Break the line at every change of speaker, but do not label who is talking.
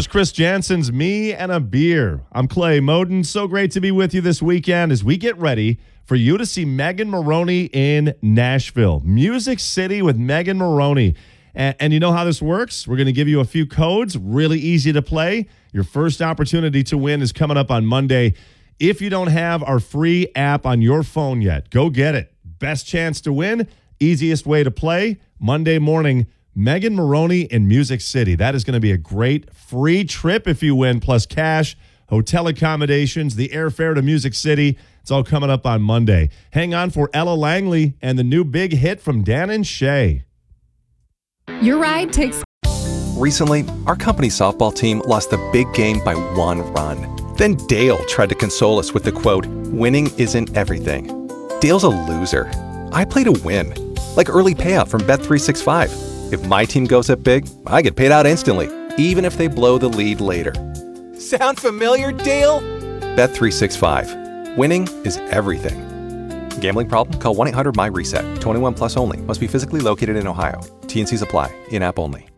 was Chris Jansen's Me and a Beer. I'm Clay Moden. So great to be with you this weekend as we get ready for you to see Megan Moroney in Nashville. Music City with Megan Moroney. And you know how this works? We're going to give you a few codes, really easy to play. Your first opportunity to win is coming up on Monday. If you don't have our free app on your phone yet, go get it. Best chance to win, easiest way to play, Monday morning, Megan Moroney in Music City. That is going to be a great free trip if you win, plus cash, hotel accommodations, the airfare to Music City. It's all coming up on Monday. Hang on for Ella Langley and the new big hit from Dan and Shay.
Your ride takes...
Recently, our company softball team lost the big game by 1 run. Then Dale tried to console us with the quote, "Winning isn't everything." Dale's a loser. I play to win, like early payout from Bet365. If my team goes up big, I get paid out instantly, even if they blow the lead later. Sound familiar, Dale? Bet365. Winning is everything. Gambling problem? Call 1-800-MY-RESET. 21 plus only. Must be physically located in Ohio. T&Cs apply. In-app only.